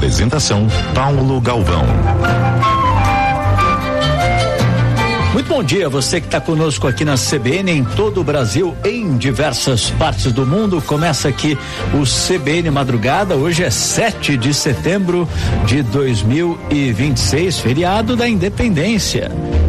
Apresentação: Paulo Galvão. Muito bom dia, você que está conosco aqui na CBN, em todo o Brasil, em diversas partes do mundo. Começa aqui o CBN Madrugada. Hoje é 7 de setembro de 2026, feriado da Independência.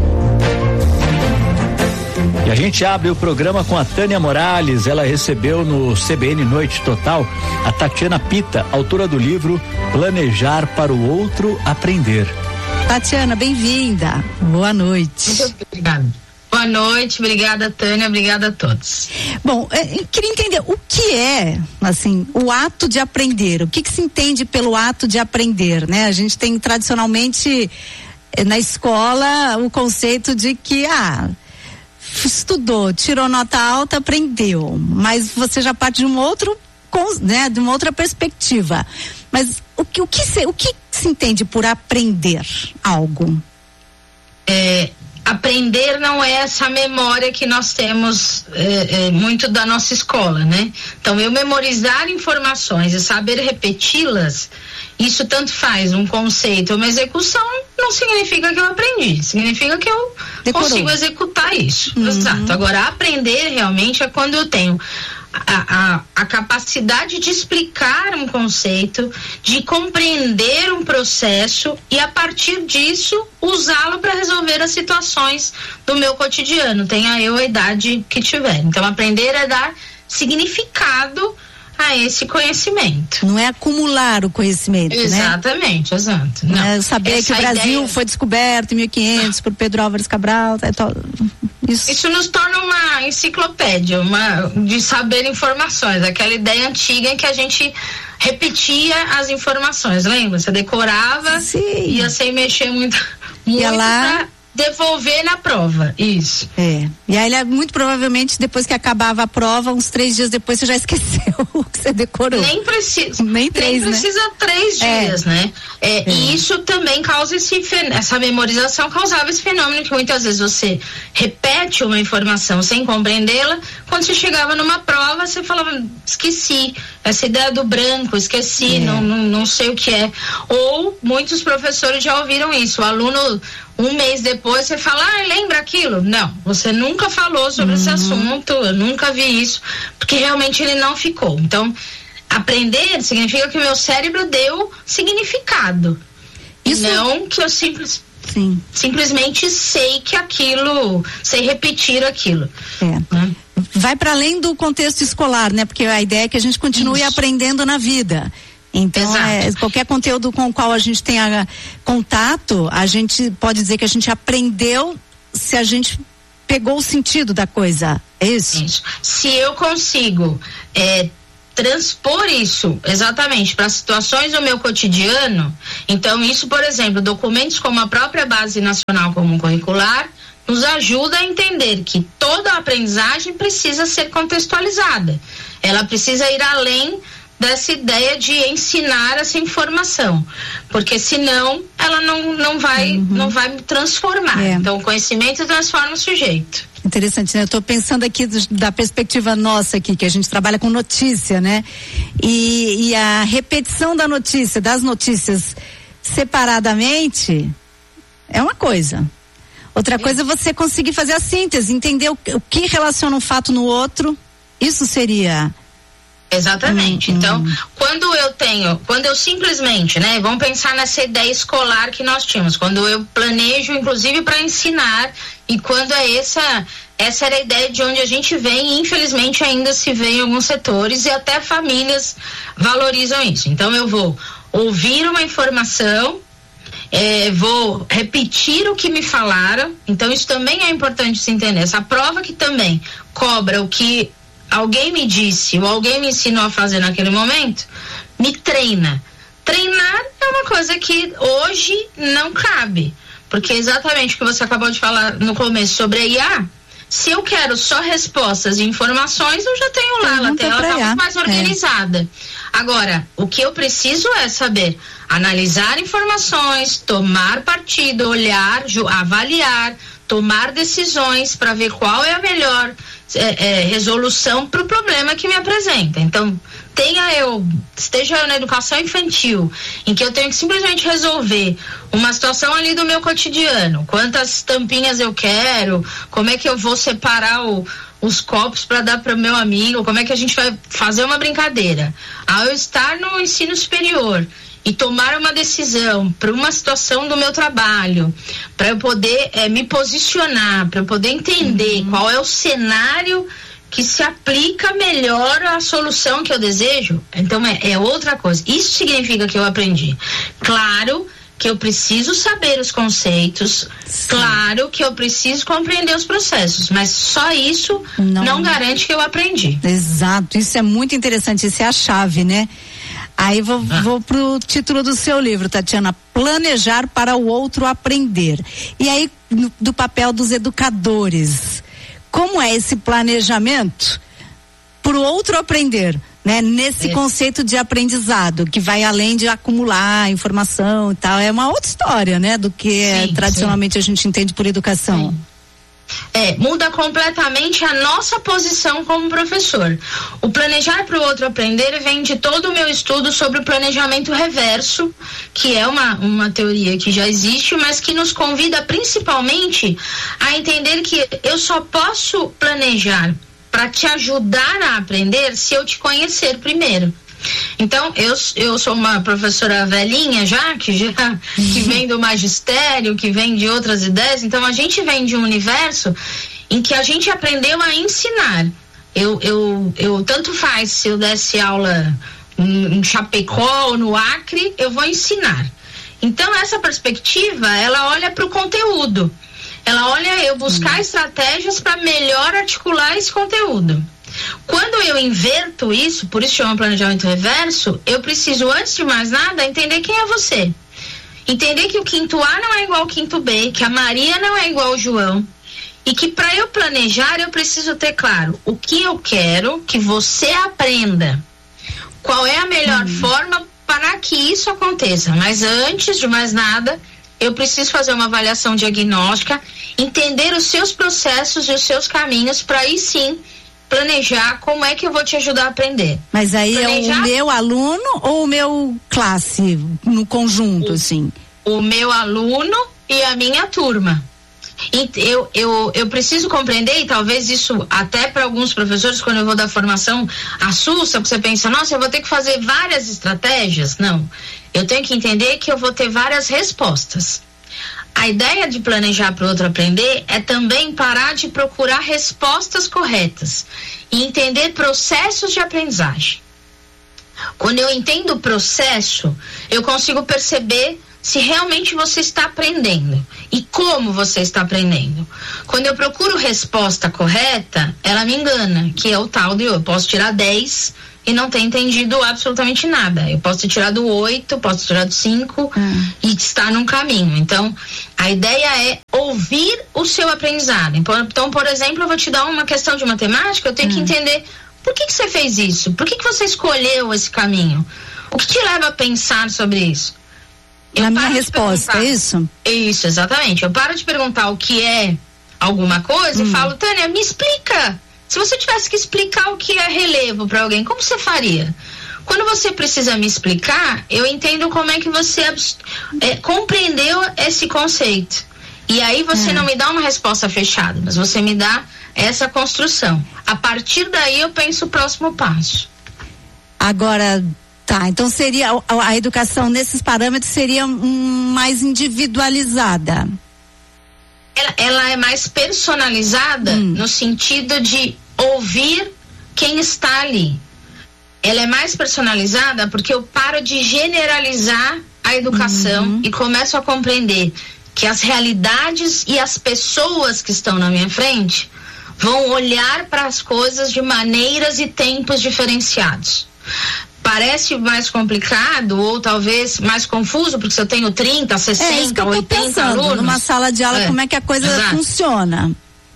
E a gente abre o programa com a Tânia Morales. Ela recebeu no CBN Noite Total a Tatiana Pita, autora do livro Planejar para o Outro Aprender. Tatiana, bem-vinda. Boa noite. Muito obrigada. Boa noite, obrigada, Tânia, obrigada a todos. Bom, eu queria entender o que é, assim, o ato de aprender. O que se entende pelo ato de aprender, né? A gente tem tradicionalmente na escola o conceito de que, estudou, tirou nota alta, aprendeu. Mas você já parte de um outro, né, de uma outra perspectiva. Mas o que se entende por aprender algo? Aprender não é essa memória que nós temos muito da nossa escola, né? Então, eu memorizar informações e saber repeti-las, isso tanto faz um conceito ou uma execução, não significa que eu aprendi, significa que eu consigo executar isso. Exato. Agora, aprender realmente é quando eu tenho a capacidade de explicar um conceito, de compreender um processo e a partir disso usá-lo para resolver as situações do meu cotidiano, tenha eu a idade que tiver. Então, aprender é dar significado a esse conhecimento. Não é acumular o conhecimento, exatamente, né? Exato. Não é saber que o Brasil foi descoberto em 1500 por Pedro Álvares Cabral. Isso nos torna uma enciclopédia, de saber informações. Aquela ideia antiga em que a gente repetia as informações, lembra? Você decorava, ia sem mexer muito pra devolver na prova, isso. E aí, muito provavelmente, depois que acabava a prova, uns 3 dias depois, você já esqueceu o que você decorou. Nem precisa 3 dias, né? E isso também causa essa memorização causava esse fenômeno que muitas vezes você repete uma informação sem compreendê-la, quando você chegava numa prova, você falava, esqueci, essa ideia do branco, esqueci, não sei o que é. Ou muitos professores já ouviram isso, o aluno, um mês depois, você fala, lembra aquilo? Não, você nunca falou sobre esse assunto, eu nunca vi isso, porque realmente ele não ficou. Então, aprender significa que o meu cérebro deu significado. Isso... Não que eu simplesmente sei que aquilo, sei repetir aquilo. Vai para além do contexto escolar, né? Porque a ideia é que a gente continue aprendendo na vida. Então, qualquer conteúdo com o qual a gente tenha contato, a gente pode dizer que a gente aprendeu se a gente pegou o sentido da coisa. É isso? Se eu consigo transpor isso exatamente para situações do meu cotidiano, então isso, por exemplo, documentos como a própria Base Nacional Comum Curricular nos ajuda a entender que toda a aprendizagem precisa ser contextualizada. Ela precisa ir além dessa ideia de ensinar essa informação, porque senão ela não vai me transformar. Então o conhecimento transforma o sujeito. Interessante, né? Eu estou pensando aqui da perspectiva nossa aqui, que a gente trabalha com notícia, né? E a repetição das notícias separadamente é uma coisa. Outra coisa é você conseguir fazer a síntese, entender o que relaciona um fato no outro. Isso seria... Exatamente. Então, quando eu simplesmente, né, vamos pensar nessa ideia escolar que nós tínhamos, quando eu planejo, inclusive, para ensinar, e quando essa era a ideia de onde a gente vem, e infelizmente ainda se vê em alguns setores, e até famílias valorizam isso. Então, eu vou ouvir uma informação, vou repetir o que me falaram, então isso também é importante se entender. Essa prova que também cobra o que alguém me disse ou alguém me ensinou a fazer naquele momento, me treina. Treinar é uma coisa que hoje não cabe, porque exatamente o que você acabou de falar no começo sobre a IA, se eu quero só respostas e informações, eu já tenho lá, ela está muito mais organizada. Agora, o que eu preciso é saber analisar informações, tomar partido, olhar, avaliar, tomar decisões para ver qual é a melhor resolução para o problema que me apresenta. Então, esteja eu na educação infantil, em que eu tenho que simplesmente resolver uma situação ali do meu cotidiano, quantas tampinhas eu quero, como é que eu vou separar os copos para dar para o meu amigo, como é que a gente vai fazer uma brincadeira. Ao eu estar no ensino superior e tomar uma decisão para uma situação do meu trabalho, para eu poder me posicionar, para eu poder entender qual é o cenário que se aplica melhor à solução que eu desejo, então é outra coisa. Isso significa que eu aprendi. Claro que eu preciso saber os conceitos, claro que eu preciso compreender os processos, mas só isso não garante que eu aprendi. Exato, isso é muito interessante, isso é a chave, né? Aí vou pro título do seu livro, Tatiana, Planejar para o Outro Aprender. E aí, do papel dos educadores, como é esse planejamento para o outro aprender, né? Nesse conceito de aprendizado, que vai além de acumular informação e tal, é uma outra história, né? Do que tradicionalmente a gente entende por educação. Muda completamente a nossa posição como professor. O planejar para o outro aprender vem de todo o meu estudo sobre o planejamento reverso, que é uma teoria que já existe, mas que nos convida principalmente a entender que eu só posso planejar para te ajudar a aprender se eu te conhecer primeiro. Então, eu sou uma professora velhinha que vem do magistério, que vem de outras ideias. Então, a gente vem de um universo em que a gente aprendeu a ensinar. Eu tanto faz se eu desse aula em Chapecó ou no Acre, eu vou ensinar. Então, essa perspectiva, ela olha para o conteúdo. Ela olha eu buscar estratégias para melhor articular esse conteúdo. Quando eu inverto isso, por isso chama planejamento reverso, eu preciso, antes de mais nada, entender quem é você. Entender que o quinto A não é igual ao quinto B, que a Maria não é igual ao João. E que para eu planejar, eu preciso ter claro o que eu quero que você aprenda. Qual é a melhor forma para que isso aconteça. Mas antes de mais nada, eu preciso fazer uma avaliação diagnóstica, entender os seus processos e os seus caminhos, para aí sim planejar como é que eu vou te ajudar a aprender. Mas aí planejar, é o meu aluno ou o meu classe no conjunto, assim? O meu aluno e a minha turma. Eu preciso compreender, e talvez isso até para alguns professores, quando eu vou dar formação, assusta, porque você pensa, nossa, eu vou ter que fazer várias estratégias. Não, eu tenho que entender que eu vou ter várias respostas. A ideia de planejar para o outro aprender é também parar de procurar respostas corretas e entender processos de aprendizagem. Quando eu entendo o processo, eu consigo perceber se realmente você está aprendendo e como você está aprendendo. Quando eu procuro resposta correta, ela me engana, que é o tal de eu posso tirar 10 e não ter entendido absolutamente nada. Eu posso ter tirado 8, posso ter tirado 5 e estar num caminho. Então, a ideia é ouvir o seu aprendizado. Então, por exemplo, eu vou te dar uma questão de matemática, eu tenho que entender por que você fez isso? Por que você escolheu esse caminho? O que te leva a pensar sobre isso? Na minha resposta, é isso? Isso, exatamente. Eu paro de perguntar o que é alguma coisa e falo, Tânia, me explica. Se você tivesse que explicar o que é relevo para alguém, como você faria? Quando você precisa me explicar, eu entendo como é que você compreendeu esse conceito. E aí você não me dá uma resposta fechada, mas você me dá essa construção. A partir daí eu penso o próximo passo. Agora, tá, então seria a educação nesses parâmetros seria mais individualizada. Ela é mais personalizada no sentido de ouvir quem está ali. Ela é mais personalizada porque eu paro de generalizar a educação e começo a compreender que as realidades e as pessoas que estão na minha frente vão olhar para as coisas de maneiras e tempos diferenciados. Parece mais complicado ou talvez mais confuso, porque se eu tenho 30, 60, 80 alunos... Numa sala de aula, como é que a coisa funciona?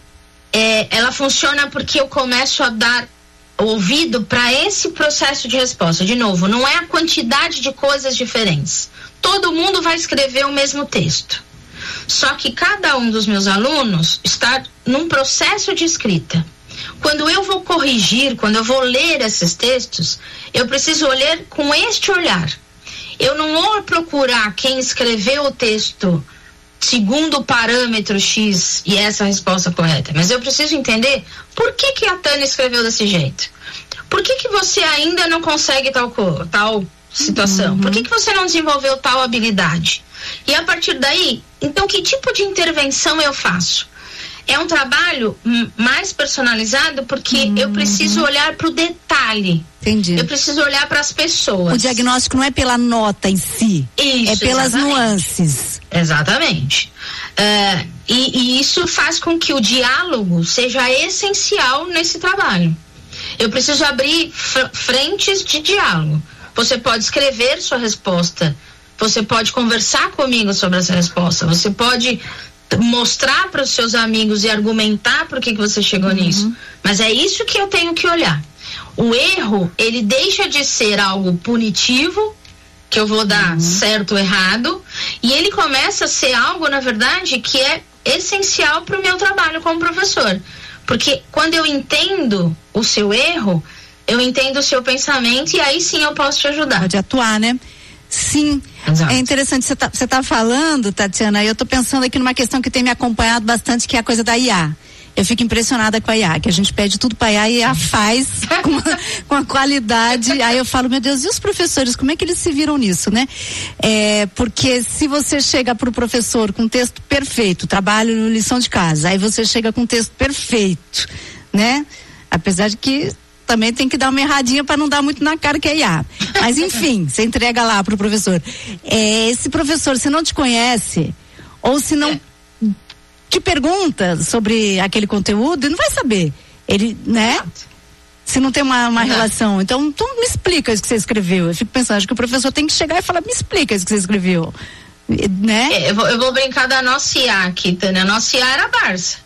Ela funciona porque eu começo a dar ouvido para esse processo de resposta. De novo, não é a quantidade de coisas diferentes. Todo mundo vai escrever o mesmo texto. Só que cada um dos meus alunos está num processo de escrita. Quando eu vou corrigir, quando eu vou ler esses textos, eu preciso olhar com este olhar. Eu não vou procurar quem escreveu o texto segundo o parâmetro X e essa é a resposta correta, mas eu preciso entender por que a Tânia escreveu desse jeito. Por que você ainda não consegue tal situação? Por que você não desenvolveu tal habilidade? E a partir daí, então que tipo de intervenção eu faço? É um trabalho mais personalizado porque eu preciso olhar para o detalhe. Entendi. Eu preciso olhar para as pessoas. O diagnóstico não é pela nota em si. Isso, é pelas nuances. Exatamente. E isso faz com que o diálogo seja essencial nesse trabalho. Eu preciso abrir frentes de diálogo. Você pode escrever sua resposta. Você pode conversar comigo sobre essa resposta. Você pode mostrar para os seus amigos e argumentar por que você chegou nisso. Mas é isso que eu tenho que olhar. O erro, ele deixa de ser algo punitivo, que eu vou dar certo ou errado, e ele começa a ser algo, na verdade, que é essencial para o meu trabalho como professor. Porque quando eu entendo o seu erro, eu entendo o seu pensamento e aí sim eu posso te ajudar. Pode atuar, né? Sim. Exato. É interessante, você tá falando, Tatiana, eu tô pensando aqui numa questão que tem me acompanhado bastante, que é a coisa da IA. Eu fico impressionada com a IA, que a gente pede tudo pra IA e a IA faz com a qualidade. Aí eu falo, meu Deus, e os professores, como é que eles se viram nisso, né? Porque se você chega pro professor com um texto perfeito, trabalho, lição de casa, aí você chega com um texto perfeito, né? Apesar de que também tem que dar uma erradinha para não dar muito na cara que é IA. Mas enfim, você entrega lá pro professor. Esse professor, se não te conhece, ou se não te pergunta sobre aquele conteúdo, ele não vai saber. Ele, né? Se não tem uma relação. Então me explica isso que você escreveu. Eu fico pensando, acho que o professor tem que chegar e falar, me explica isso que você escreveu. Né? Eu vou brincar da nossa IA aqui, Tânia. A nossa IA era a Barça.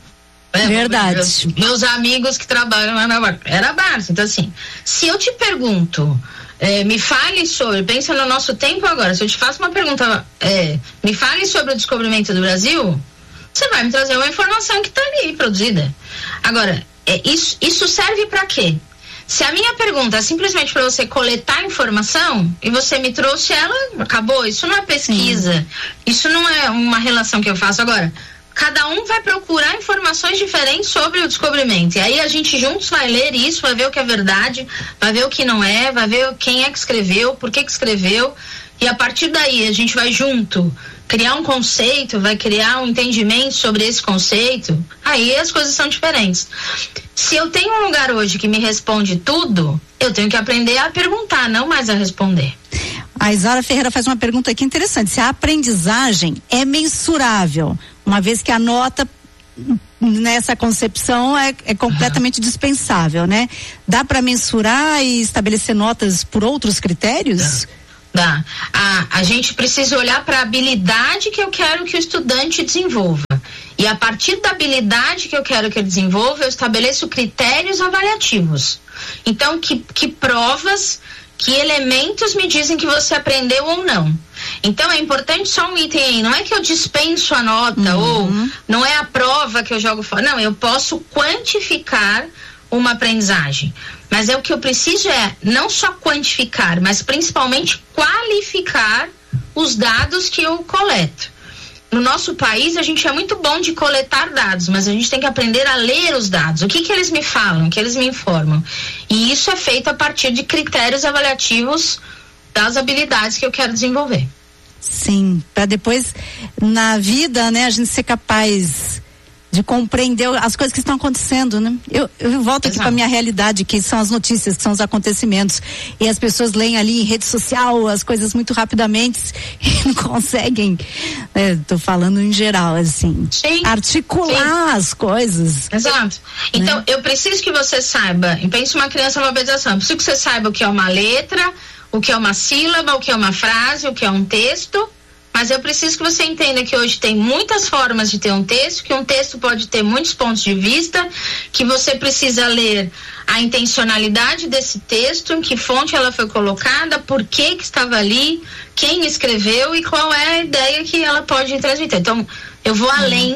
Verdade. Meus amigos que trabalham lá na Barça. Era a Barça. Então, assim, se eu te pergunto, me fale sobre, pensa no nosso tempo agora, se eu te faço uma pergunta, me fale sobre o descobrimento do Brasil, você vai me trazer uma informação que está ali produzida. Agora, isso serve para quê? Se a minha pergunta é simplesmente para você coletar informação e você me trouxe ela, acabou. Isso não é pesquisa. Isso não é uma relação que eu faço. Agora, cada um vai procurar informações diferentes sobre o descobrimento. E aí a gente juntos vai ler isso, vai ver o que é verdade, vai ver o que não é, vai ver quem é que escreveu, por que escreveu. E a partir daí a gente vai junto criar um conceito, vai criar um entendimento sobre esse conceito. Aí as coisas são diferentes. Se eu tenho um lugar hoje que me responde tudo, eu tenho que aprender a perguntar, não mais a responder. A Isaura Ferreira faz uma pergunta aqui interessante. Se a aprendizagem é mensurável, uma vez que a nota nessa concepção é completamente dispensável, né? Dá para mensurar e estabelecer notas por outros critérios? Dá. A gente precisa olhar para a habilidade que eu quero que o estudante desenvolva. E a partir da habilidade que eu quero que ele desenvolva, eu estabeleço critérios avaliativos. Então, que provas, que elementos me dizem que você aprendeu ou não. Então é importante só um item aí, não é que eu dispenso a nota ou não é a prova que eu jogo fora, não, eu posso quantificar uma aprendizagem, mas o que eu preciso não só quantificar, mas principalmente qualificar os dados que eu coleto. No nosso país a gente é muito bom de coletar dados, mas a gente tem que aprender a ler os dados, o que eles me falam, o que eles me informam, e isso é feito a partir de critérios avaliativos das habilidades que eu quero desenvolver. Sim, para depois na vida, né, a gente ser capaz de compreender as coisas que estão acontecendo, né? Eu volto aqui para minha realidade, que são as notícias, que são os acontecimentos, e as pessoas leem ali em rede social as coisas muito rapidamente e não conseguem, tô falando em geral, assim, articular as coisas. Exato. Então, eu preciso que você saiba, pense uma criança alfabetização, eu preciso que você saiba o que é uma letra, o que é uma sílaba, o que é uma frase, o que é um texto, mas eu preciso que você entenda que hoje tem muitas formas de ter um texto, que um texto pode ter muitos pontos de vista, que você precisa ler a intencionalidade desse texto, em que fonte ela foi colocada, por que estava ali, quem escreveu e qual é a ideia que ela pode transmitir. Então, eu vou além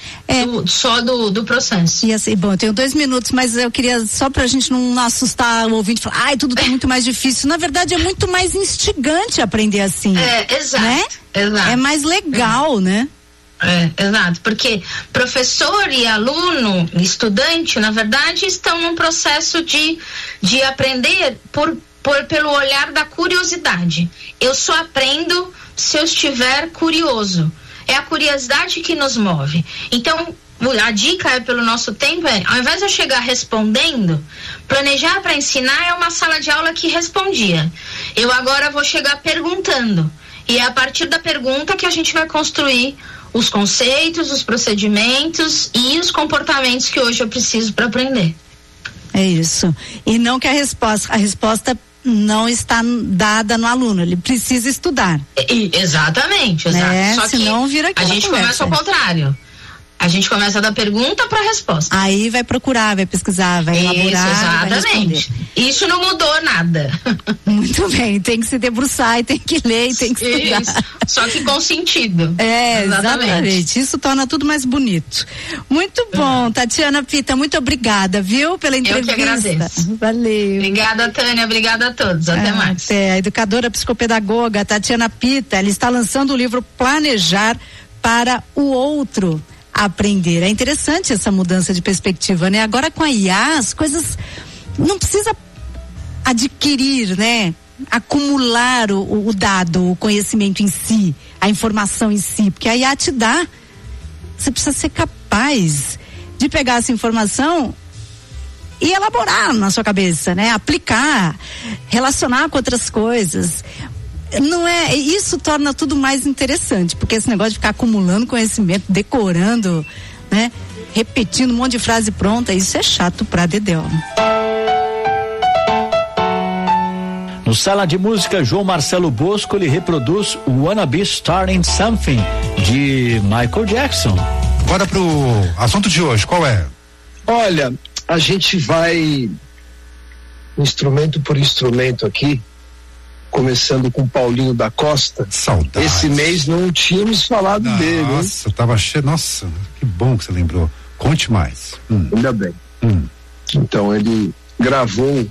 só do processo. E assim, bom, eu tenho 2 minutos, mas eu queria, só pra gente não assustar o ouvinte, falar, ai, tudo tá muito mais difícil. Na verdade, é muito mais instigante aprender assim. Exato. Né? Exato. É mais legal, né? Exato, porque professor e aluno, estudante, na verdade, estão num processo de aprender pelo olhar da curiosidade. Eu só aprendo se eu estiver curioso. É a curiosidade que nos move. Então, a dica pelo nosso tempo ao invés de eu chegar respondendo, planejar para ensinar é uma sala de aula que respondia. Eu agora vou chegar perguntando. E é a partir da pergunta que a gente vai construir os conceitos, os procedimentos e os comportamentos que hoje eu preciso para aprender. É isso. E não que a resposta não está dada no aluno, ele precisa estudar. Exatamente, exato. Só que senão vira a gente começa ao contrário. A gente começa da pergunta para a resposta. Aí vai procurar, vai pesquisar, vai elaborar. Exatamente. Isso não mudou nada. Muito bem, tem que se debruçar e tem que ler e tem que estudar. Isso. Só que com sentido. Exatamente. Isso torna tudo mais bonito. Muito bom, Tatiana Pita, muito obrigada, viu, pela entrevista. Eu que agradeço. Valeu. Obrigada, Tânia, obrigada a todos. Até mais. A educadora psicopedagoga Tatiana Pita, ela está lançando o livro Planejar para o Outro Aprender. É interessante essa mudança de perspectiva, né? Agora com a IA, as coisas não precisa adquirir, né? Acumular o dado, o conhecimento em si, a informação em si, porque a IA te dá. Você precisa ser capaz de pegar essa informação e elaborar na sua cabeça, né? Aplicar, relacionar com outras coisas. Não é, isso torna tudo mais interessante, porque esse negócio de ficar acumulando conhecimento, decorando, né? Repetindo um monte de frase pronta, isso é chato pra dedéu. No Sala de Música, João Marcelo Bosco, ele reproduz o Wanna Be Starting Something de Michael Jackson. Bora pro assunto de hoje, qual é? Olha, a gente vai instrumento por instrumento aqui, começando com Paulinho da Costa. Saudade. Esse mês não tínhamos falado dele. Nossa, tava cheio. Nossa, que bom que você lembrou. Conte mais. Ainda bem. Então, ele gravou,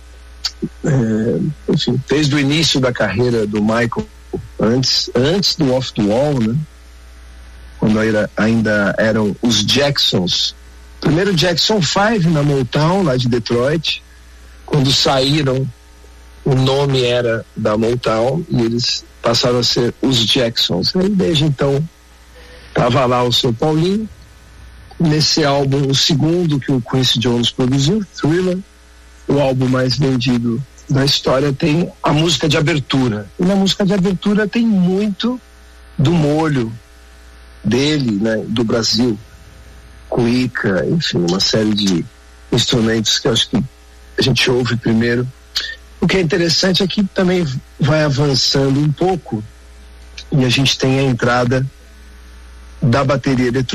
enfim, desde o início da carreira do Michael, antes do Off the Wall, né? Quando ainda eram os Jacksons. Primeiro Jackson 5 na Motown, lá de Detroit. Quando saíram, o nome era da Motown e eles passaram a ser os Jacksons. Aí desde então estava lá o seu Paulinho. Nesse álbum, o segundo que o Quincy Jones produziu, Thriller, o álbum mais vendido da história, tem a música de abertura. E na música de abertura tem muito do molho dele, né, do Brasil, cuíca, enfim, uma série de instrumentos que eu acho que a gente ouve primeiro. O que é interessante é que também vai avançando um pouco e a gente tem a entrada da bateria eletrônica